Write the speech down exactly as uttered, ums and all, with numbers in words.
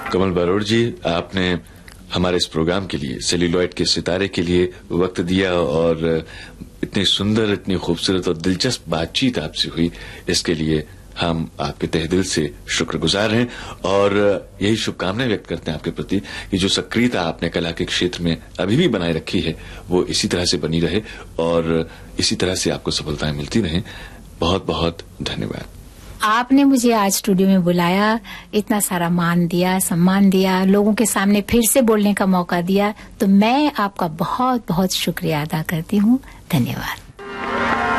कमल बारोड़ जी, आपने हमारे इस प्रोग्राम के लिए, सेल्यूलॉइड के सितारे के लिए वक्त दिया और इतनी सुंदर, इतनी खूबसूरत और दिलचस्प बातचीत आपसे हुई, इसके लिए हम आपके तहे दिल से शुक्रगुजार हैं और यही शुभकामनाएं व्यक्त करते हैं आपके प्रति कि जो सक्रियता आपने कला के क्षेत्र में अभी भी बनाए रखी है वो इसी तरह से बनी रहे और इसी तरह से आपको सफलताएं मिलती रहें। बहुत बहुत धन्यवाद। आपने मुझे आज स्टूडियो में बुलाया, इतना सारा मान दिया, सम्मान दिया, लोगों के सामने फिर से बोलने का मौका दिया, तो मैं आपका बहुत बहुत शुक्रिया अदा करती हूँ। धन्यवाद।